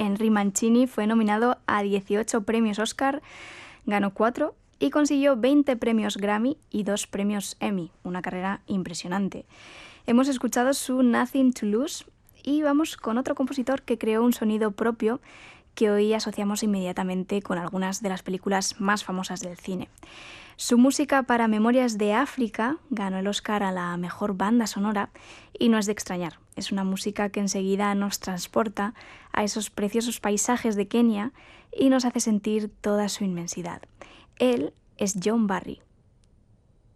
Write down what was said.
Henry Mancini fue nominado a 18 premios Oscar, ganó 4 y consiguió 20 premios Grammy y 2 premios Emmy, una carrera impresionante. Hemos escuchado su Nothing to Lose y vamos con otro compositor que creó un sonido propio que hoy asociamos inmediatamente con algunas de las películas más famosas del cine. Su música para Memorias de África ganó el Oscar a la mejor banda sonora y no es de extrañar. Es una música que enseguida nos transporta a esos preciosos paisajes de Kenia y nos hace sentir toda su inmensidad. Él es John Barry.